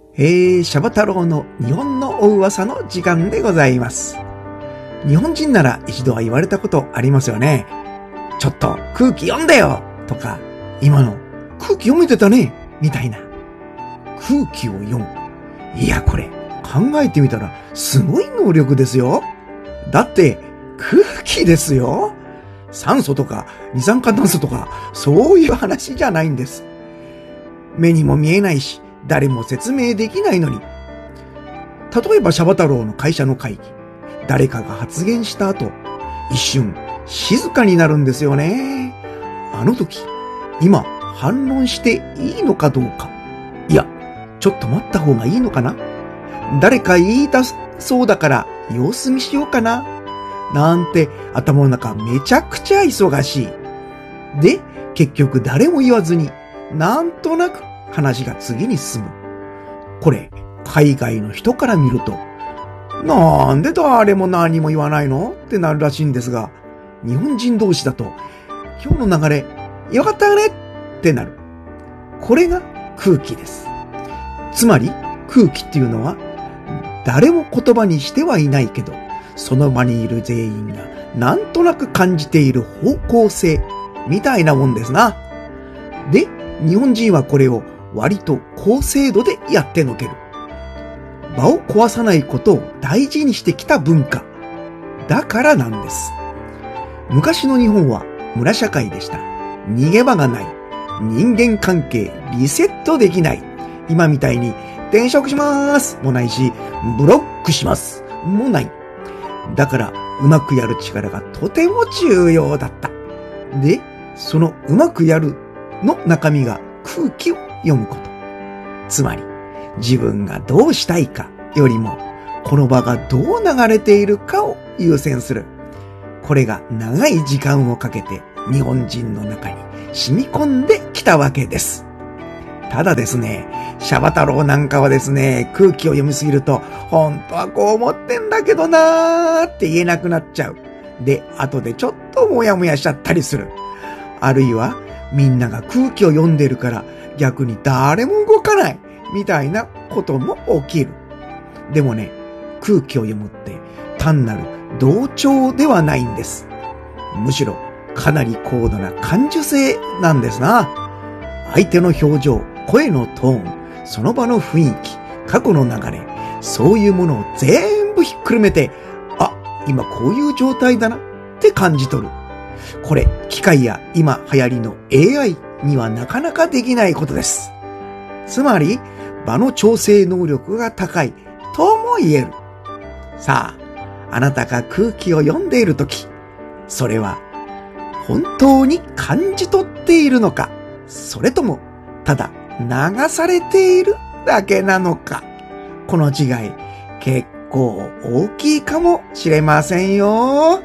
シャバ太郎の日本のお噂の時間でございます。日本人なら一度は言われたことありますよね。ちょっと空気読んでよとか、今の空気読めてたねみたいな。空気を読む。いやこれ考えてみたらすごい能力ですよ。だって空気ですよ。酸素とか二酸化炭素とかそういう話じゃないんです。目にも見えないし誰も説明できないのに。例えばシャバ太郎の会社の会議。誰かが発言した後、一瞬静かになるんですよね。あの時、今反論していいのかどうか。いや、ちょっと待った方がいいのかな。誰か言い出そうだから様子見しようかな。なんて頭の中めちゃくちゃ忙しい。で、結局誰も言わずに、なんとなく話が次に進む。これ、海外の人から見ると、なんで誰も何も言わないのってなるらしいんですが、日本人同士だと、今日の流れ、よかったよねってなる。これが空気です。つまり、空気っていうのは、誰も言葉にしてはいないけど、その場にいる全員がなんとなく感じている方向性みたいなもんですな。で、日本人はこれを割と高精度でやってのける。場を壊さないことを大事にしてきた文化。だからなんです。昔の日本は村社会でした。逃げ場がない。人間関係リセットできない。今みたいに転職しますもないし、ブロックしますもない。だからうまくやる力がとても重要だった。で、そのうまくやるの中身が空気を読むこと。つまり、自分がどうしたいかよりも、この場がどう流れているかを優先する。これが長い時間をかけて日本人の中に染み込んできたわけです。ただですね、シャバ太郎なんかはですね、空気を読みすぎると、本当はこう思ってんだけどなーって言えなくなっちゃう。で、後でちょっともやもやしちゃったりする。あるいは、みんなが空気を読んでるから逆に誰も動かないみたいなことも起きる。でもね、空気を読むって単なる同調ではないんです。むしろかなり高度な感受性なんですな。相手の表情、声のトーン、その場の雰囲気、過去の流れ、そういうものを全部ひっくるめて、あ、今こういう状態だなって感じ取る。これ、機械や今流行りの AI にはなかなかできないことです。つまり、場の調整能力が高いとも言える。さあ、あなたが空気を読んでいるとき、それは本当に感じ取っているのか、それともただ流されているだけなのか。この違い、結構大きいかもしれませんよ。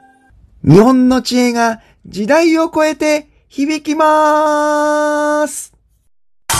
日本の知恵が時代を超えて響きます。